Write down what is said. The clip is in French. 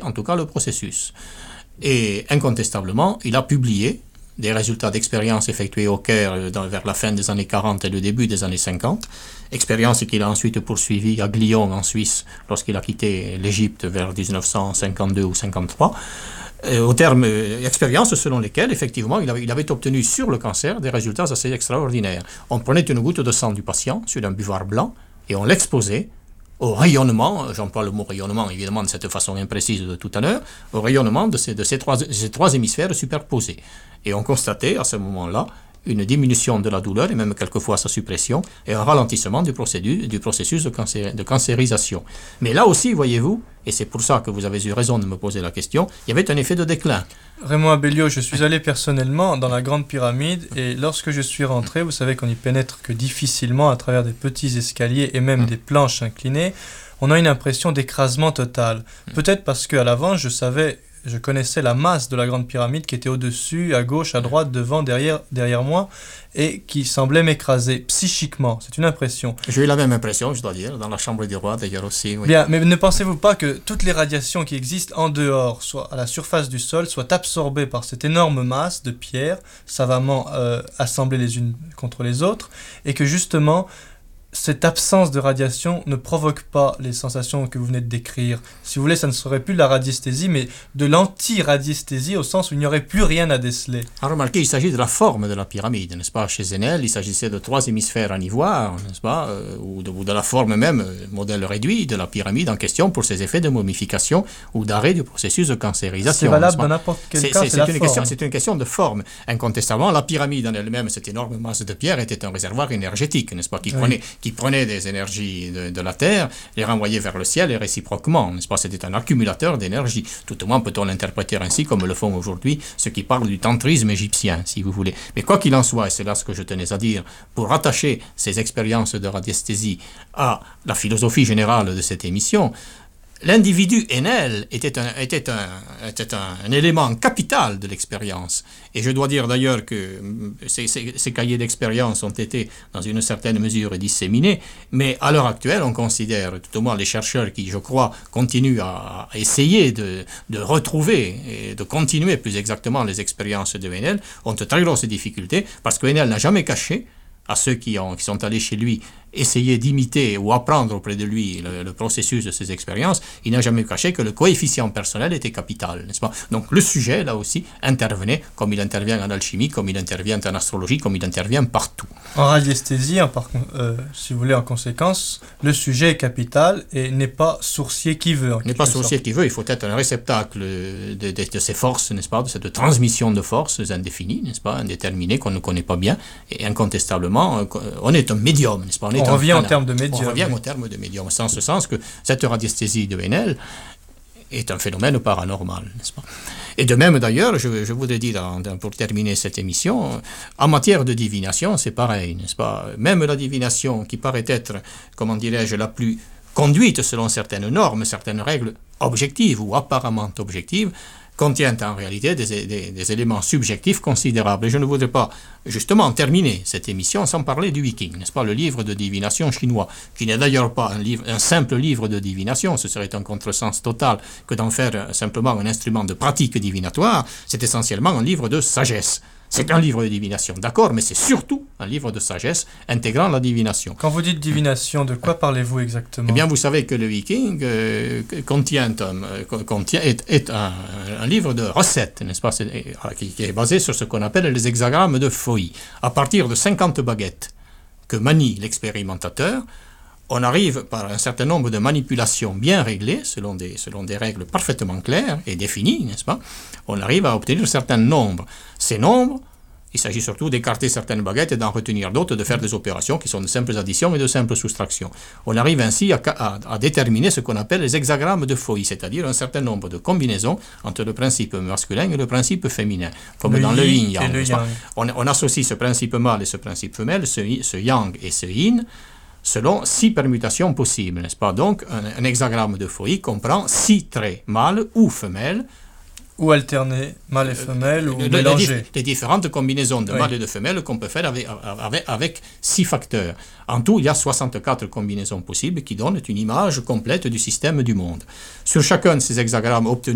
en tout cas le processus. Et incontestablement, il a publié des résultats d'expériences effectuées au Caire vers la fin des années 40 et le début des années 50, expériences qu'il a ensuite poursuivies à Glion en Suisse lorsqu'il a quitté l'Égypte vers 1952 ou 53, au terme expériences selon lesquelles effectivement il avait obtenu sur le cancer des résultats assez extraordinaires. On prenait une goutte de sang du patient sur un buvard blanc et on l'exposait au rayonnement, j'emploie le mot rayonnement évidemment de cette façon imprécise de tout à l'heure, au rayonnement de ces trois hémisphères superposés. Et on constatait à ce moment-là une diminution de la douleur et même quelquefois sa suppression et un ralentissement du processus de cancérisation. Mais là aussi, voyez-vous, et c'est pour ça que vous avez eu raison de me poser la question, il y avait un effet de déclin. Raymond Abellio, je suis allé personnellement dans la Grande Pyramide et lorsque je suis rentré, vous savez qu'on n'y pénètre que difficilement à travers des petits escaliers et même des planches inclinées, on a une impression d'écrasement total. Peut-être parce qu'à l'avance, je connaissais la masse de la Grande Pyramide qui était au-dessus, à gauche, à droite, devant, derrière moi, et qui semblait m'écraser psychiquement. C'est une impression. J'ai eu la même impression, je dois dire, dans la chambre du roi d'ailleurs aussi. Oui. Bien, mais ne pensez-vous pas que toutes les radiations qui existent en dehors, soit à la surface du sol, soient absorbées par cette énorme masse de pierres, savamment assemblées les unes contre les autres, et que justement, cette absence de radiation ne provoque pas les sensations que vous venez de décrire. Si vous voulez, ça ne serait plus de la radiesthésie, mais de l'anti-radiesthésie au sens où il n'y aurait plus rien à déceler. Alors remarquez, il s'agit de la forme de la pyramide, n'est-ce pas? Chez Enel, il s'agissait de 3 hémisphères en ivoire, n'est-ce pas? Ou de la forme même, modèle réduit de la pyramide en question pour ses effets de momification ou d'arrêt du processus de cancérisation. C'est valable dans n'importe quel cas, c'est une question de forme. Incontestablement, la pyramide en elle-même, cette énorme masse de pierre, était un réservoir énergétique, n'est-ce pas? Qui prenait des énergies de la Terre, les renvoyait vers le ciel et réciproquement, n'est-ce pas? C'était un accumulateur d'énergie. Tout au moins peut-on l'interpréter ainsi, comme le font aujourd'hui ceux qui parlent du tantrisme égyptien, si vous voulez. Mais quoi qu'il en soit, et c'est là ce que je tenais à dire, pour rattacher ces expériences de radiesthésie à la philosophie générale de cette émission, l'individu Enel était un élément capital de l'expérience. Et je dois dire d'ailleurs que ces cahiers d'expérience ont été dans une certaine mesure disséminés, mais à l'heure actuelle, on considère, tout au moins les chercheurs qui, je crois, continuent à essayer de retrouver et de continuer plus exactement les expériences de Enel, ont de très grosses difficultés parce que Enel n'a jamais caché à ceux qui sont allés chez lui essayer d'imiter ou apprendre auprès de lui le processus de ces expériences, il n'a jamais caché que le coefficient personnel était capital, n'est-ce pas? Donc le sujet, là aussi, intervenait comme il intervient en alchimie, comme il intervient en astrologie, comme il intervient partout. En radiesthésie, si vous voulez, en conséquence, le sujet est capital et n'est pas sourcier qui veut. N'est pas sourcier qui veut, il faut être un réceptacle de ces forces, n'est-ce pas? De cette transmission de forces indéfinies, n'est-ce pas? Indéterminées, qu'on ne connaît pas bien, et incontestablement, on est un médium, n'est-ce pas? On revient au terme de médium. On revient au terme de médium, en ce sens que cette radiesthésie de Enel est un phénomène paranormal, n'est-ce pas? Et de même d'ailleurs, je voudrais dire, pour terminer cette émission, en matière de divination, c'est pareil, n'est-ce pas? Même la divination qui paraît être, comment dirais-je, la plus conduite selon certaines normes, certaines règles objectives ou apparemment objectives, contient en réalité des éléments subjectifs considérables. Et je ne voudrais pas, justement, terminer cette émission sans parler du Wiking, n'est-ce pas, le livre de divination chinois, qui n'est d'ailleurs pas un simple livre de divination, ce serait un contresens total que d'en faire simplement un instrument de pratique divinatoire, c'est essentiellement un livre de sagesse. C'est un livre de divination, d'accord, mais c'est surtout un livre de sagesse intégrant la divination. Quand vous dites divination, de quoi parlez-vous exactement? Eh bien, vous savez que le Wiking est un livre de recettes, n'est-ce pas, qui est basé sur ce qu'on appelle les hexagrammes de Foy. À partir de 50 baguettes que manie l'expérimentateur, on arrive par un certain nombre de manipulations bien réglées, selon des règles parfaitement claires et définies, n'est-ce pas? On arrive à obtenir un certain nombre. Ces nombres, il s'agit surtout d'écarter certaines baguettes et d'en retenir d'autres, de faire des opérations qui sont de simples additions et de simples soustractions. On arrive ainsi à déterminer ce qu'on appelle les hexagrammes de Foy, c'est-à-dire un certain nombre de combinaisons entre le principe masculin et le principe féminin, comme dans le yin-yang. On associe ce principe mâle et ce principe femelle, ce yang et ce yin, selon 6 permutations possibles, n'est-ce pas? Donc, un hexagramme de Foy comprend 6 traits mâles ou femelles, ou alterner, mâle et femelle, ou mélanger. Les différentes combinaisons de mâle et de femelle qu'on peut faire avec 6 facteurs. En tout, il y a 64 combinaisons possibles qui donnent une image complète du système du monde. Sur chacun de ces hexagrammes obtenus